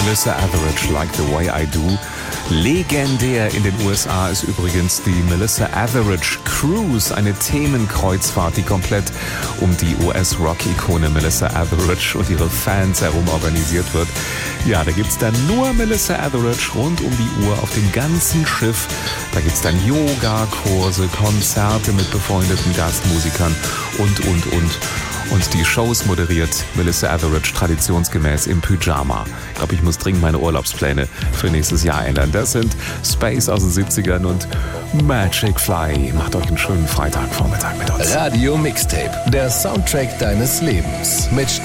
Melissa Etheridge, Like the Way I Do. Legendär in den USA ist übrigens die Melissa Etheridge Cruise, eine Themenkreuzfahrt, die komplett um die US-Rock-Ikone Melissa Etheridge und ihre Fans herum organisiert wird. Ja, da gibt's dann nur Melissa Etheridge rund um die Uhr auf dem ganzen Schiff. Da gibt's dann Yoga-Kurse, Konzerte mit befreundeten Gastmusikern und. Und die Shows moderiert Melissa Etheridge traditionsgemäß im Pyjama. Ich glaube, ich muss dringend meine Urlaubspläne für nächstes Jahr ändern. Das sind Space aus den 70ern und Magic Fly. Macht euch einen schönen Freitagvormittag mit uns. Radio Mixtape, der Soundtrack deines Lebens mit